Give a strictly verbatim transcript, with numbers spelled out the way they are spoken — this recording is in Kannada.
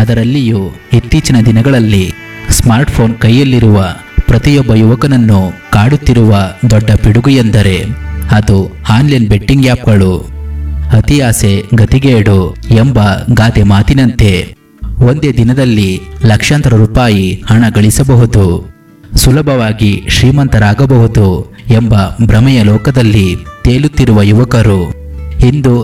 ಅದರಲ್ಲಿಯೂ ಇತ್ತೀಚಿನ ದಿನಗಳಲ್ಲಿ ಸ್ಮಾರ್ಟ್ಫೋನ್ ಕೈಯಲ್ಲಿರುವ ಪ್ರತಿಯೊಬ್ಬ ಯುವಕನನ್ನು ಕಾಡುತ್ತಿರುವ ದೊಡ್ಡ ಪಿಡುಗು ಎಂದರೆ ಅದು ಆನ್ಲೈನ್ ಬೆಟ್ಟಿಂಗ್ ಆ್ಯಪ್ಗಳು. ಅತಿ ಆಸೆ ಗತಿಗೇಡು ಎಂಬ ಗಾದೆ ಮಾತಿನಂತೆ ಒಂದೇ ದಿನದಲ್ಲಿ ಲಕ್ಷಾಂತರ ರೂಪಾಯಿ ಹಣ ಗಳಿಸಬಹುದು, ಸುಲಭವಾಗಿ ಶ್ರೀಮಂತರಾಗಬಹುದು ಎಂಬ ಭ್ರಮೆಯ ಲೋಕದಲ್ಲಿ ತೇಲುತ್ತಿರುವ ಯುವಕರು ಇಂದು